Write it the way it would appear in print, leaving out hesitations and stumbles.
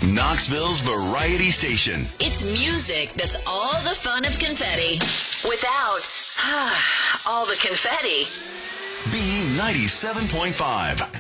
Knoxville's Variety Station. It's music that's all the fun of confetti without all the confetti. B97.5.